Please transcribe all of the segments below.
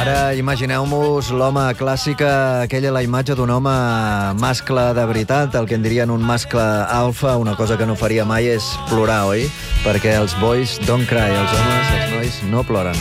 Ara imagineu-vos l'home clàssica, aquella la imatge d'un home mascle de veritat, el que en dirien un mascle alfa, una cosa que no faria mai és plorar, oi? Perquè els boys don't cry, els homes, els nois, no ploren.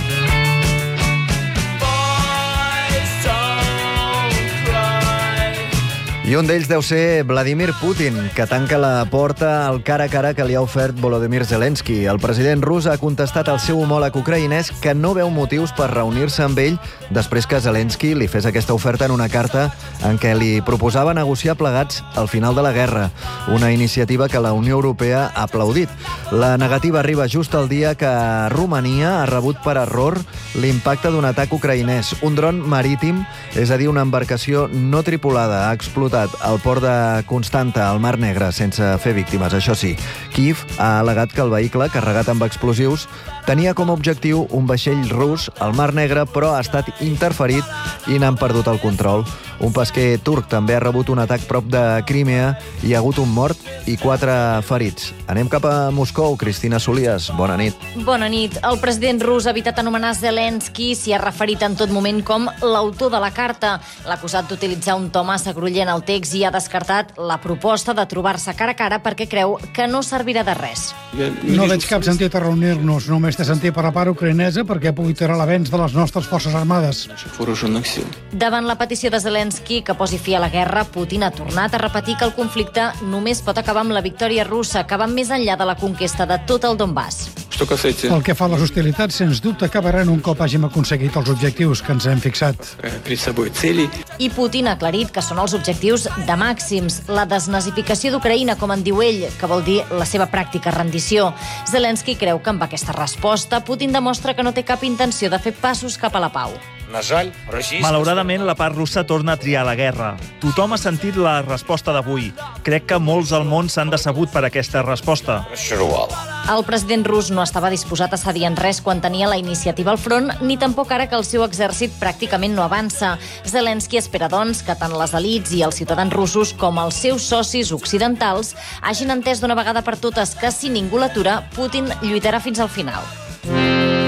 I un d'ells deu ser Vladimir Putin, que tanca la porta al cara a cara que li ha ofert Volodymyr Zelensky. El president rus ha contestat al seu homòleg ucraïnès que no veu motius per reunir-se amb ell després que Zelensky li fes aquesta oferta en una carta en què li proposava negociar plegats al final de la guerra, una iniciativa que la Unió Europea ha aplaudit. La negativa arriba just el dia que Romania ha rebut per error l'impacte d'un atac ucraïnès. Un dron marítim, és a dir, una embarcació no tripulada, ha explotat al port de Constanta, al Mar Negre, sense fer víctimes. Això sí, Kyiv ha al·legat que el vehicle, carregat amb explosius, tenia com a objectiu un vaixell rus al Mar Negre, però ha estat interferit i n'han perdut el control. Un pesquer turc també ha rebut un atac prop de Crimea i hi ha hagut un mort i 4 ferits. Anem cap a Moscou. Cristina Solias, bona nit. Bona nit. El president rus ha evitat anomenar Zelensky, s'hi ha referit en tot moment com l'autor de la carta. L'ha acusat d'utilitzar un to massa groller al text i ha descartat la proposta de trobar-se cara a cara perquè creu que no servirà de res. No veig cap sentit a reunir-nos. Només té sentit per la part ucraïnesa perquè pugui tirar l'avenç de les nostres forces armades. Davant la petició de Zelensky que posi fi a la guerra, Putin ha tornat a repetir que el conflicte només pot acabar amb la victòria russa, que va més enllà de la conquesta de tot el Donbass. Pel que fa a les hostilitats, sens dubte acabaran un cop hàgim aconseguit els objectius que ens hem fixat. I Putin ha aclarit que són els objectius de màxims, la desnazificació d'Ucraïna, com en diu ell, que vol dir la seva pràctica rendició. Zelensky creu que amb aquesta resposta Putin demostra que no té cap intenció de fer passos cap a la pau. Malauradament, la part russa torna a triar la guerra. Tothom ha sentit la resposta d'avui. Crec que molts al món s'han decebut per aquesta resposta. El president rus no estava disposat a cedir en res quan tenia la iniciativa al front, ni tampoc ara que el seu exèrcit pràcticament no avança. Zelensky espera, doncs, que tant les elits i els ciutadans russos com els seus socis occidentals hagin entès d'una vegada per totes que si ningú l'atura, Putin lluitarà fins al final.